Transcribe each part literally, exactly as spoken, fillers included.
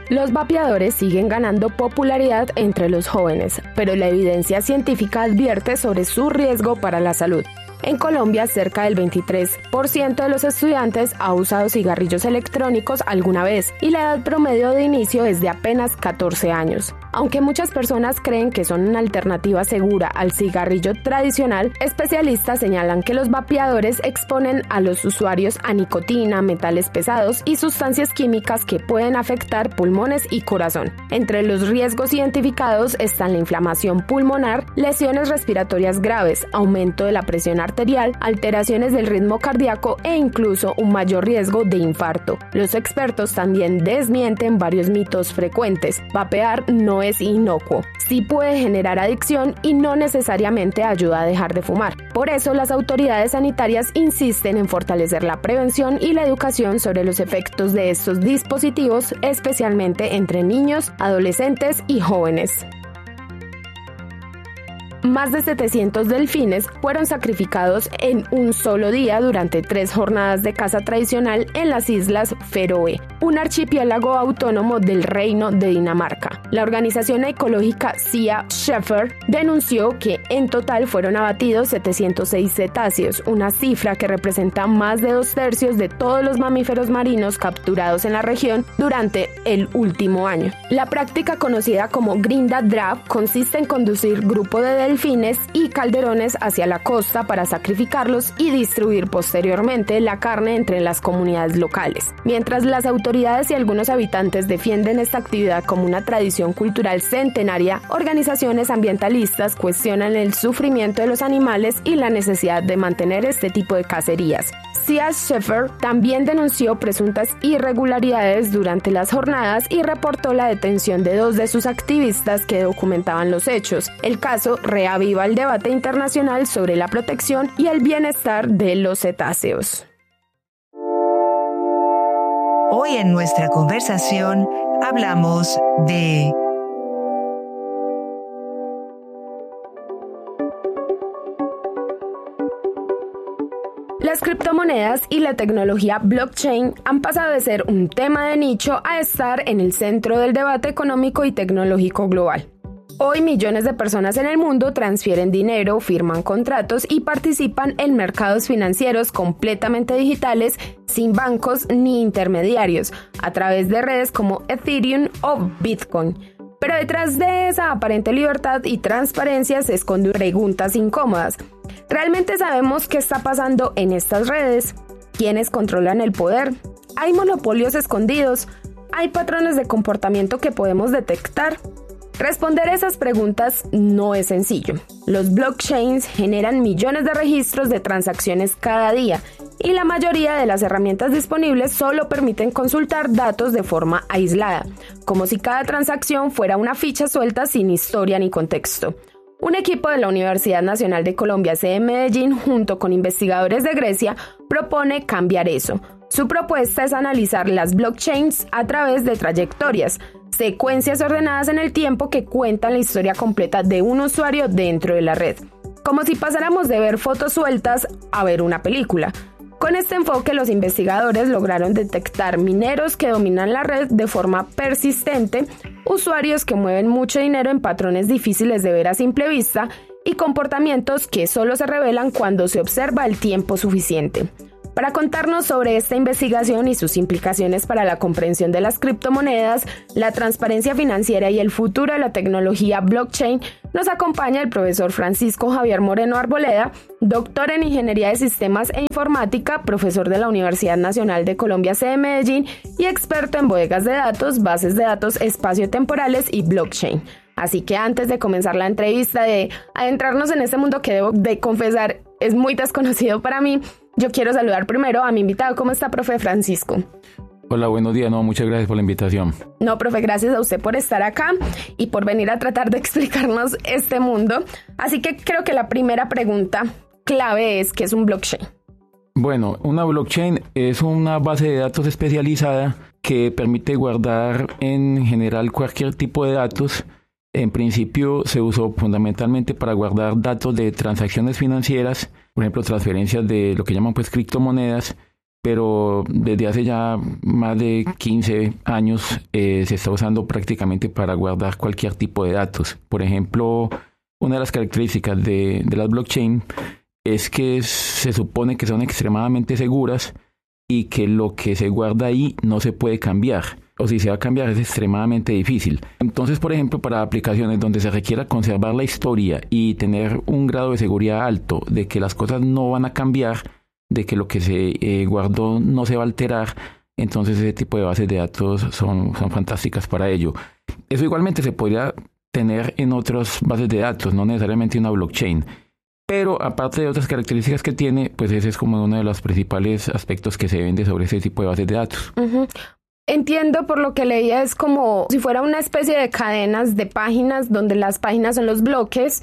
Los vapeadores siguen ganando popularidad entre los jóvenes, pero la evidencia científica advierte sobre su riesgo para la salud. En Colombia, cerca del veintitrés por ciento de los estudiantes ha usado cigarrillos electrónicos alguna vez y la edad promedio de inicio es de apenas catorce años. Aunque muchas personas creen que son una alternativa segura al cigarrillo tradicional, especialistas señalan que los vapeadores exponen a los usuarios a nicotina, metales pesados y sustancias químicas que pueden afectar pulmones y corazón. Entre los riesgos identificados están la inflamación pulmonar, lesiones respiratorias graves, aumento de la presión arterial, alteraciones del ritmo cardíaco e incluso un mayor riesgo de infarto. Los expertos también desmienten varios mitos frecuentes. Vapear no es inocuo, sí puede generar adicción y no necesariamente ayuda a dejar de fumar. Por eso las autoridades sanitarias insisten en fortalecer la prevención y la educación sobre los efectos de estos dispositivos, especialmente entre niños, adolescentes y jóvenes. Más de setecientos delfines fueron sacrificados en un solo día durante tres jornadas de caza tradicional en las Islas Feroe, un archipiélago autónomo del Reino de Dinamarca. La organización ecológica Sea Shepherd denunció que en total fueron abatidos setecientos seis cetáceos, una cifra que representa más de dos tercios de todos los mamíferos marinos capturados en la región durante el último año. La práctica conocida como Grinda Draf consiste en conducir grupos de delfines y calderones hacia la costa para sacrificarlos y distribuir posteriormente la carne entre las comunidades locales. Mientras las autoridades y algunos habitantes defienden esta actividad como una tradición cultural centenaria, organizaciones ambientalistas cuestionan el sufrimiento de los animales y la necesidad de mantener este tipo de cacerías. Sea Shepherd también denunció presuntas irregularidades durante las jornadas y reportó la detención de dos de sus activistas que documentaban los hechos. El caso reaviva el debate internacional sobre la protección y el bienestar de los cetáceos. Hoy en nuestra conversación hablamos de Las criptomonedas y la tecnología blockchain han pasado de ser un tema de nicho a estar en el centro del debate económico y tecnológico global. Hoy millones de personas en el mundo transfieren dinero, firman contratos y participan en mercados financieros completamente digitales, sin bancos ni intermediarios, a través de redes como Ethereum o Bitcoin. Pero detrás de esa aparente libertad y transparencia se esconden preguntas incómodas. ¿Realmente sabemos qué está pasando en estas redes? ¿Quiénes controlan el poder? ¿Hay monopolios escondidos? ¿Hay patrones de comportamiento que podemos detectar? Responder esas preguntas no es sencillo. Los blockchains generan millones de registros de transacciones cada día y la mayoría de las herramientas disponibles solo permiten consultar datos de forma aislada, como si cada transacción fuera una ficha suelta sin historia ni contexto. Un equipo de la Universidad Nacional de Colombia, sede en Medellín, junto con investigadores de Grecia, propone cambiar eso. Su propuesta es analizar las blockchains a través de trayectorias, secuencias ordenadas en el tiempo que cuentan la historia completa de un usuario dentro de la red, como si pasáramos de ver fotos sueltas a ver una película. Con este enfoque, los investigadores lograron detectar mineros que dominan la red de forma persistente, usuarios que mueven mucho dinero en patrones difíciles de ver a simple vista y comportamientos que solo se revelan cuando se observa el tiempo suficiente. Para contarnos sobre esta investigación y sus implicaciones para la comprensión de las criptomonedas, la transparencia financiera y el futuro de la tecnología blockchain, nos acompaña el profesor Francisco Javier Moreno Arboleda, doctor en Ingeniería de Sistemas e Informática, profesor de la Universidad Nacional de Colombia, sede en Medellín, y experto en bodegas de datos, bases de datos espaciotemporales y blockchain. Así que antes de comenzar la entrevista, de adentrarnos en este mundo que debo de confesar es muy desconocido para mí, yo quiero saludar primero a mi invitado. ¿Cómo está, profe Francisco? Hola, buenos días. No, muchas gracias por la invitación. No, profe, gracias a usted por estar acá y por venir a tratar de explicarnos este mundo. Así que creo que la primera pregunta clave es, ¿qué es un blockchain? Bueno, una blockchain es una base de datos especializada que permite guardar en general cualquier tipo de datos. En principio se usó fundamentalmente para guardar datos de transacciones financieras, por ejemplo, transferencias de lo que llaman pues criptomonedas, pero desde hace ya más de quince años eh, se está usando prácticamente para guardar cualquier tipo de datos. Por ejemplo, una de las características de, de las blockchain es que se supone que son extremadamente seguras y que lo que se guarda ahí no se puede cambiar, o si se va a cambiar es extremadamente difícil. Entonces, por ejemplo, para aplicaciones donde se requiera conservar la historia y tener un grado de seguridad alto de que las cosas no van a cambiar, de que lo que se eh, guardó no se va a alterar, entonces ese tipo de bases de datos son, son fantásticas para ello. Eso igualmente se podría tener en otras bases de datos, no necesariamente una blockchain. Pero aparte de otras características que tiene, pues ese es como uno de los principales aspectos que se vende sobre ese tipo de bases de datos. Uh-huh. Entiendo, por lo que leía, es como si fuera una especie de cadenas de páginas donde las páginas son los bloques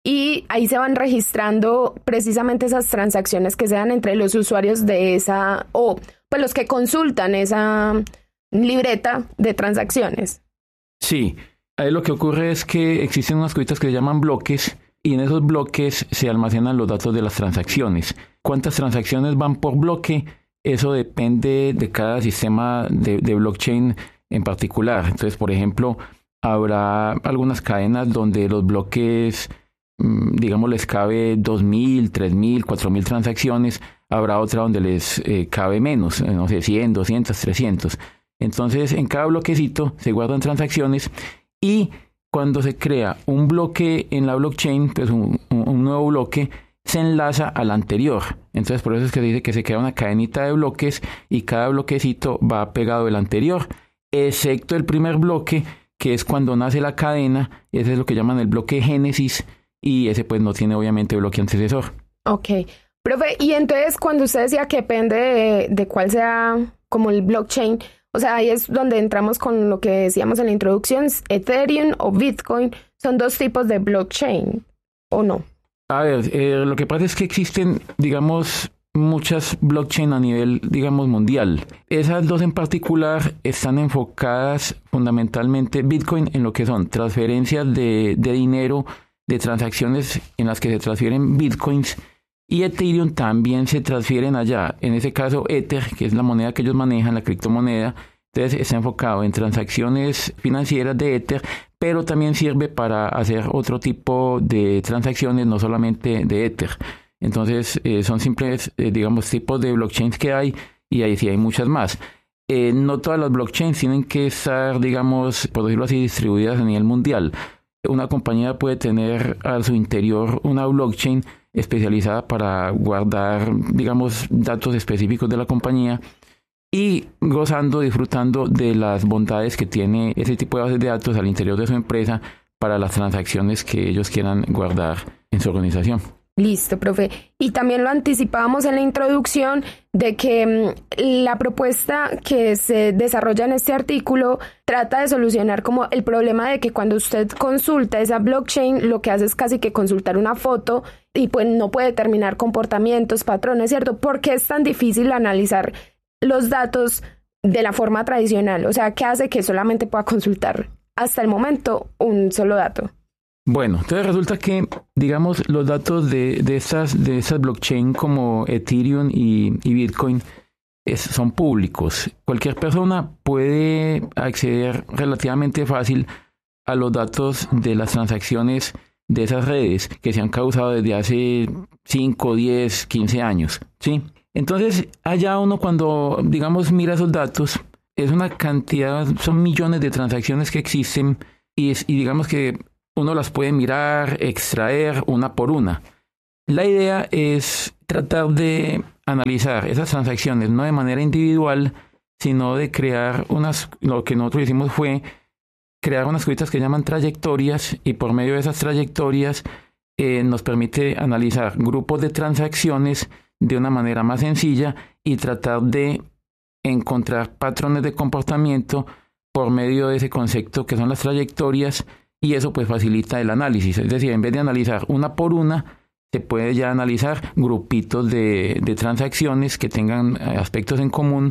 y ahí se van registrando precisamente esas transacciones que se dan entre los usuarios de esa, o pues los que consultan esa libreta de transacciones. Sí, ahí lo que ocurre es que existen unas cositas que se llaman bloques y en esos bloques se almacenan los datos de las transacciones. ¿Cuántas transacciones van por bloque? Eso depende de cada sistema de, de blockchain en particular. Entonces, por ejemplo, habrá algunas cadenas donde los bloques, digamos, les cabe dos mil, tres mil, cuatro mil transacciones. Habrá otra donde les eh, cabe menos, no sé, cien, doscientos, trescientos. Entonces, en cada bloquecito se guardan transacciones y cuando se crea un bloque en la blockchain, pues un, un, un nuevo bloque, se enlaza al anterior. Entonces, por eso es que se dice que se crea una cadenita de bloques y cada bloquecito va pegado del anterior, excepto el primer bloque, que es cuando nace la cadena. Ese es lo que llaman el bloque génesis y ese pues no tiene obviamente bloque antecesor. Ok. Profe, y entonces cuando usted decía que depende de, de cuál sea como el blockchain, o sea, ahí es donde entramos con lo que decíamos en la introducción, Ethereum o Bitcoin, son dos tipos de blockchain, ¿o no? A ver, eh, lo que pasa es que existen, digamos, muchas blockchain a nivel, digamos, mundial. Esas dos en particular están enfocadas fundamentalmente, Bitcoin, en lo que son transferencias de, de dinero, de transacciones en las que se transfieren Bitcoins, y Ethereum también se transfieren allá. En ese caso, Ether, que es la moneda que ellos manejan, la criptomoneda, entonces está enfocado en transacciones financieras de Ether, pero también sirve para hacer otro tipo de transacciones, no solamente de Ether. Entonces, eh, son simples, eh, digamos, tipos de blockchains que hay, y ahí sí hay muchas más. Eh, no todas las blockchains tienen que estar, digamos, por decirlo así, distribuidas a nivel mundial. Una compañía puede tener a su interior una blockchain especializada para guardar, digamos, datos específicos de la compañía y gozando, disfrutando de las bondades que tiene ese tipo de bases de datos al interior de su empresa para las transacciones que ellos quieran guardar en su organización. Listo, profe. Y también lo anticipábamos en la introducción de que mmm, la propuesta que se desarrolla en este artículo trata de solucionar como el problema de que cuando usted consulta esa blockchain, lo que hace es casi que consultar una foto y pues no puede determinar comportamientos, patrones, ¿cierto? ¿Por qué es tan difícil analizar los datos de la forma tradicional? O sea, ¿qué hace que solamente pueda consultar hasta el momento un solo dato? Bueno, entonces resulta que, digamos, los datos de, de estas de estas blockchain como Ethereum y, y Bitcoin es, son públicos. Cualquier persona puede acceder relativamente fácil a los datos de las transacciones de esas redes que se han causado desde hace cinco, diez, quince años, ¿sí? Entonces, allá uno cuando, digamos, mira esos datos, es una cantidad, son millones de transacciones que existen y, es, y digamos que uno las puede mirar, extraer una por una. La idea es tratar de analizar esas transacciones no de manera individual, sino de crear unas, lo que nosotros hicimos fue crear unas cositas que llaman trayectorias y por medio de esas trayectorias eh, nos permite analizar grupos de transacciones de una manera más sencilla y tratar de encontrar patrones de comportamiento por medio de ese concepto que son las trayectorias. Y eso pues facilita el análisis, es decir, en vez de analizar una por una, se puede ya analizar grupitos de, de transacciones que tengan aspectos en común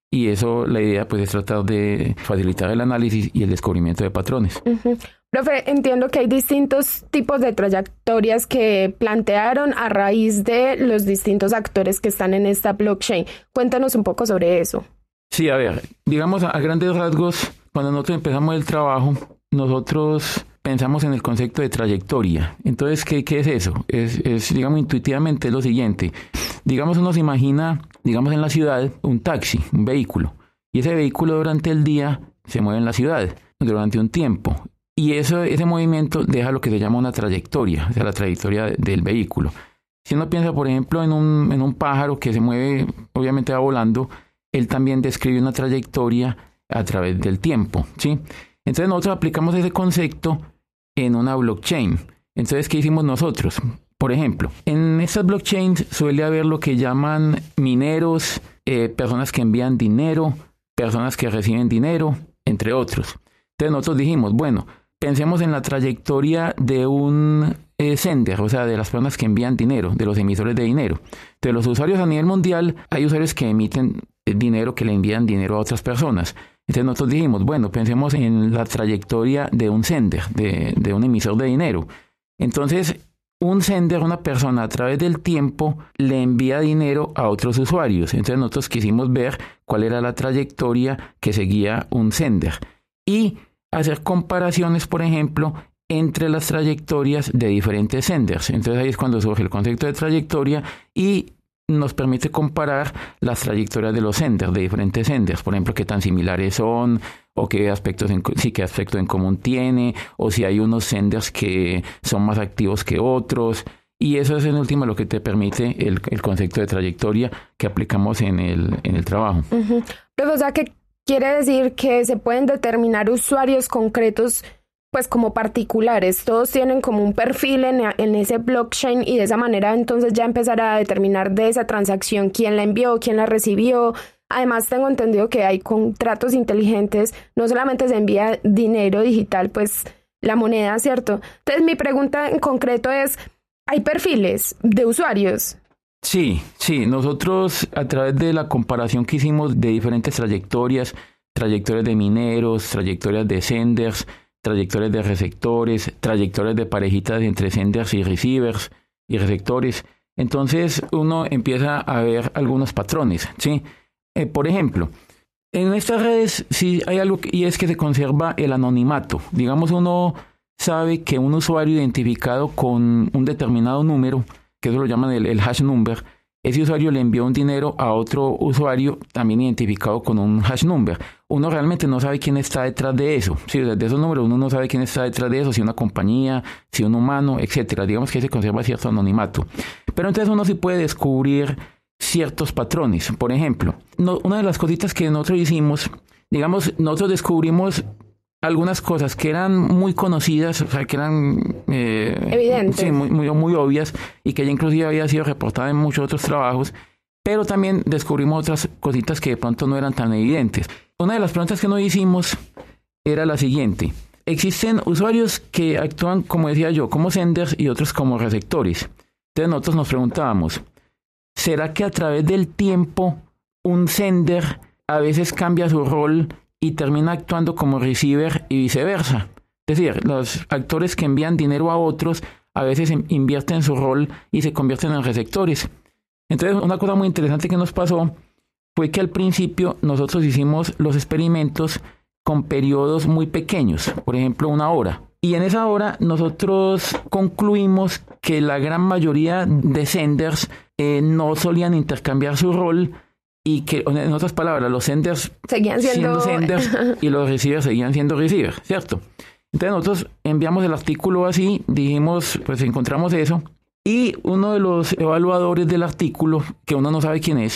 y eso, la idea pues es tratar de facilitar el análisis y el descubrimiento de patrones. Uh-huh. Profe, entiendo que hay distintos tipos de trayectorias que plantearon a raíz de los distintos actores que están en esta blockchain. Cuéntanos un poco sobre eso. Sí, a ver, digamos a, a grandes rasgos, cuando nosotros empezamos el trabajo, nosotros pensamos en el concepto de trayectoria. Entonces, ¿qué, qué es eso? Es, es, digamos, intuitivamente es lo siguiente. Digamos, uno se imagina, digamos, en la ciudad, un taxi, un vehículo. Y ese vehículo durante el día se mueve en la ciudad durante un tiempo. Y eso, ese movimiento deja lo que se llama una trayectoria, o sea, la trayectoria de, del vehículo. Si uno piensa, por ejemplo, en un, en un pájaro que se mueve, obviamente va volando, él también describe una trayectoria a través del tiempo, ¿sí? Entonces nosotros aplicamos ese concepto en una blockchain. Entonces, ¿qué hicimos nosotros? Por ejemplo, en estas blockchains suele haber lo que llaman mineros, eh, personas que envían dinero, personas que reciben dinero, entre otros. Entonces nosotros dijimos, bueno, pensemos en la trayectoria de un eh, sender, o sea, de las personas que envían dinero, de los emisores de dinero. De los usuarios a nivel mundial, hay usuarios que emiten dinero, que le envían dinero a otras personas. Entonces nosotros dijimos, bueno, pensemos en la trayectoria de un sender, de, de un emisor de dinero. Entonces, un sender, una persona a través del tiempo, le envía dinero a otros usuarios. Entonces nosotros quisimos ver cuál era la trayectoria que seguía un sender. Y hacer comparaciones, por ejemplo, entre las trayectorias de diferentes senders. Entonces ahí es cuando surge el concepto de trayectoria y nos permite comparar las trayectorias de los senders, de diferentes senders, por ejemplo, qué tan similares son, o qué aspectos en, sí, qué aspecto en común tiene, o si hay unos senders que son más activos que otros, y eso es en última lo que te permite el, el concepto de trayectoria que aplicamos en el, en el trabajo. Uh-huh. Pero, o sea, ¿qué quiere decir? Que se pueden determinar usuarios concretos pues como particulares, todos tienen como un perfil en, en ese blockchain y de esa manera entonces ya empezar a determinar de esa transacción quién la envió, quién la recibió. Además tengo entendido que hay contratos inteligentes, no solamente se envía dinero digital, pues la moneda, ¿cierto? Entonces mi pregunta en concreto es, ¿hay perfiles de usuarios? Sí, sí, nosotros a través de la comparación que hicimos de diferentes trayectorias, trayectorias de mineros, trayectorias de senders, trayectorias de receptores, trayectorias de parejitas entre senders y receivers y receptores. Entonces uno empieza a ver algunos patrones, ¿sí? Eh, por ejemplo, en estas redes sí hay algo que, y es que se conserva el anonimato. Digamos, uno sabe que un usuario identificado con un determinado número, que eso lo llaman el, el hash number, ese usuario le envió un dinero a otro usuario también identificado con un hash number. Uno realmente no sabe quién está detrás de eso. Sí, de esos números uno no sabe quién está detrás de eso, si una compañía, si un humano, etcétera. Digamos que se conserva cierto anonimato. Pero entonces uno sí puede descubrir ciertos patrones. Por ejemplo, no, una de las cositas que nosotros hicimos, digamos, nosotros descubrimos algunas cosas que eran muy conocidas, o sea, que eran eh, evidentes, sí, muy, muy, muy obvias y que ya inclusive había sido reportada en muchos otros trabajos, pero también descubrimos otras cositas que de pronto no eran tan evidentes. Una de las preguntas que nos hicimos era la siguiente: existen usuarios que actúan, como decía yo, como senders y otros como receptores. Entonces nosotros nos preguntábamos, ¿será que a través del tiempo un sender a veces cambia su rol y termina actuando como receiver y viceversa? Es decir, los actores que envían dinero a otros a veces invierten su rol y se convierten en receptores. Entonces, una cosa muy interesante que nos pasó fue que al principio nosotros hicimos los experimentos con periodos muy pequeños, por ejemplo, una hora. Y en esa hora nosotros concluimos que la gran mayoría de senders eh, no solían intercambiar su rol, y que, en otras palabras, los senders seguían siendo, siendo senders y los receivers seguían siendo receivers, ¿cierto? Entonces nosotros enviamos el artículo así, dijimos, pues encontramos eso, y uno de los evaluadores del artículo, que uno no sabe quién es,